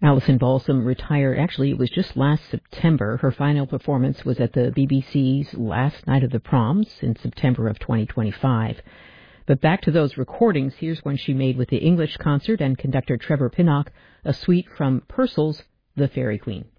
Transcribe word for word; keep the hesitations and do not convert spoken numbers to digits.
Alison Balsam retired, actually, it was just last September. Her final performance was at the B B C's Last Night of the Proms in September of twenty twenty-five. But back to those recordings, here's one she made with the English concert and conductor Trevor Pinnock, a suite from Purcell's The Fairy Queen.